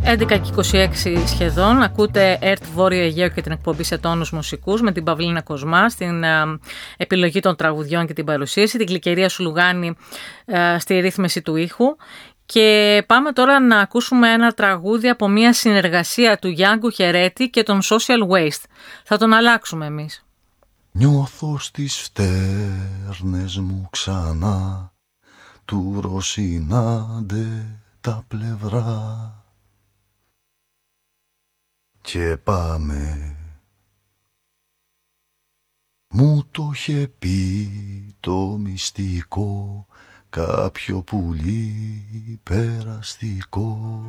11 και 26 σχεδόν. Ακούτε ΕΡΤ Βόρειο Αιγαίο και την εκπομπή Σε Τόνους Μουσικούς με την Παυλίνα Κοσμά στην επιλογή των τραγουδιών και την παρουσίαση, την Γλυκερία Σουλουγάνη στη ρύθμιση του ήχου. Και πάμε τώρα να ακούσουμε ένα τραγούδι από μια συνεργασία του Γιάνγκου Χερέτη και των Social Waste. Θα τον αλλάξουμε εμείς. Νιώθω στις φτέρνες μου ξανά του Ρωσινάντε τα πλευρά και πάμε. Μου το είχε πει το μυστικό κάποιο πουλί περαστικό.